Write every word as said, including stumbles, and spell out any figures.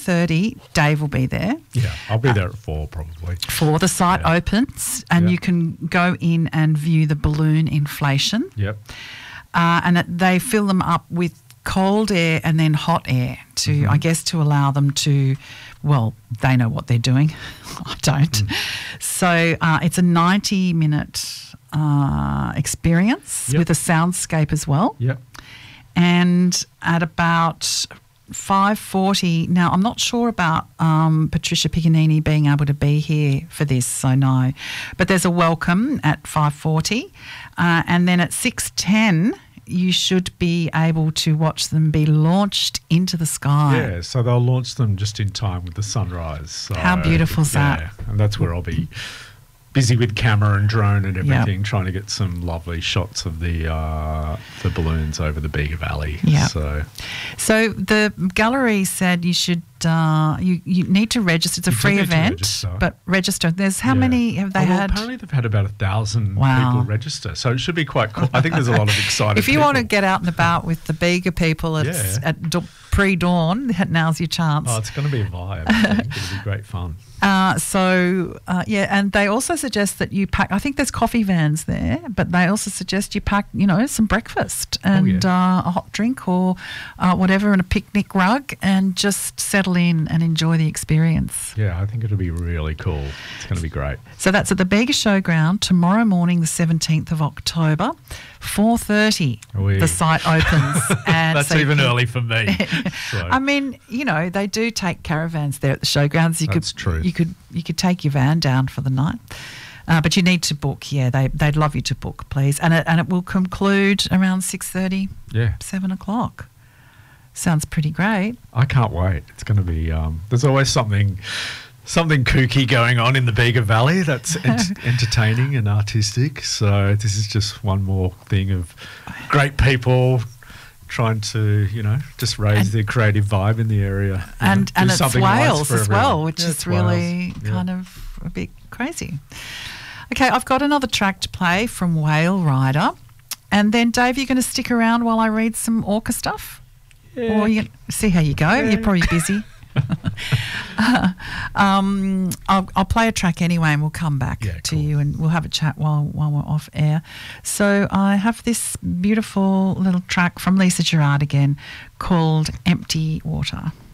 thirty, Dave will be there. Yeah, I'll be there at four probably. Four, the site Yeah. opens and Yeah. you can go in and view the balloon inflation. Yep. Uh, and it, they fill them up with cold air and then hot air to, Mm-hmm. I guess, to allow them to, well, they know what they're doing. I don't. Mm. So uh, it's a ninety-minute uh, experience Yep. with a soundscape as well. Yep. And at about five forty, now I'm not sure about um, Patricia Piccanini being able to be here for this, so no. But there's a welcome at five forty. Uh, and then at six ten, you should be able to watch them be launched into the sky. Yeah, so they'll launch them just in time with the sunrise. So, How beautiful is that? Yeah, and that's where I'll be busy with camera and drone and everything, trying to get some lovely shots of the uh, the balloons over the Bega Valley. Yeah. So So the gallery said you should, uh, you, you need to register. It's a You do free need to event, register. but register. There's how Yeah. many have they Oh, well, had? apparently they've had about a thousand Wow. people register, so it should be quite cool. I think there's a lot of excited If you people. want to get out and about with the Bega people at, Yeah. at d- pre-dawn, now's your chance. Oh, it's going to be a vibe. I think it'll be great fun. Uh, so, uh, yeah, and they also suggest that you pack, I think there's coffee vans there, but they also suggest you pack, you know, some breakfast and Oh, yeah. uh, a hot drink or uh, whatever and a picnic rug and just settle in and enjoy the experience. Yeah, I think it'll be really cool. It's going to be great. So that's at the Bega Showground tomorrow morning, the seventeenth of October, four thirty. Oui. The site opens. And That's so you even can- early for me. So. I mean, you know, they do take caravans there at the showgrounds. You That's could, true. You could, you could take your van down for the night, uh, but you need to book. Yeah, they they'd love you to book, please. And it and it will conclude around six thirty, Yeah, seven o'clock. Sounds pretty great. I can't wait. It's going to be. Um, there's always something, something kooky going on in the Bega Valley that's ent- entertaining and artistic. So this is just one more thing of great people trying to, you know, just raise And- the creative vibe in the area. you And know, and do it's something nice Wales for as everyone. well, which Yeah, is it's really Wales. Yeah. kind of a bit crazy. Okay, I've got another track to play from Whale Rider. And then, Dave, you're going to stick around while I read some orca stuff? Yeah. Or you see how you go? Yeah. You're probably busy. uh, um, I'll, I'll play a track anyway and we'll come back Yeah, to cool. you and we'll have a chat while, while we're off air. So I have this beautiful little track from Lisa Gerard again called Empty Water.